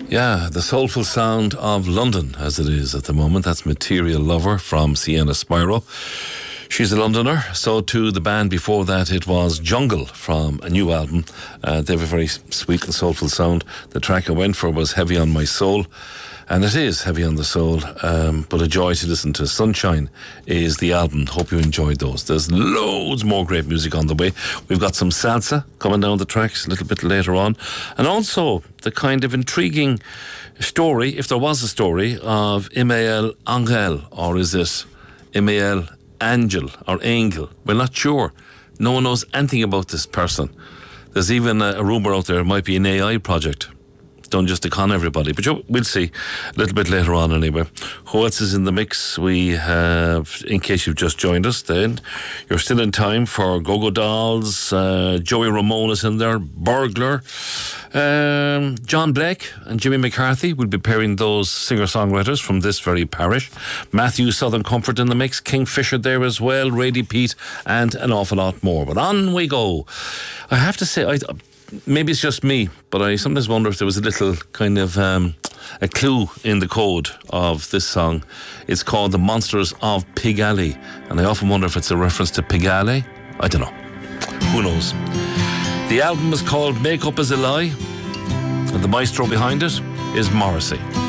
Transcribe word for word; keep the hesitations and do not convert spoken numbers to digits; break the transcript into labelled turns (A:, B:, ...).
A: Yeah, the soulful sound of London, as it is at the moment. That's Material Lover from Sienna Spyro. She's a Londoner. So too the band before that, it was Jungle from a new album. Uh, they have a very sweet and soulful sound. The track I went for was Heavy on My Soul. And it is heavy on the soul, um, but a joy to listen to. Sunshine is the album. Hope you enjoyed those. There's loads more great music on the way. We've got some salsa coming down the tracks a little bit later on. And also the kind of intriguing story, if there was a story, of Imael Angel, or is it Imael Angel or Angel? We're not sure. No one knows anything about this person. There's even a, a rumour out there it might be an A I project done just to con everybody, but we'll see a little bit later on anyway. Who else is in the mix? We have, in case you've just joined us, then you're still in time for Go-Go Dolls, uh, Joey Ramone is in there, Burglar, um, John Blake and Jimmy McCarthy will be pairing those singer-songwriters from this very parish. Matthew Southern Comfort in the mix, Kingfisher there as well, Rady Pete, and an awful lot more. But on we go. I have to say, I maybe it's just me, but I sometimes wonder if there was a little kind of um, a clue in the code of this song. It's called The Monsters of Pig Alley, and I often wonder if it's a reference to Pig Alley. I don't know. Who knows? The album is called Make Up Is a Lie, and the maestro behind it is Morrissey.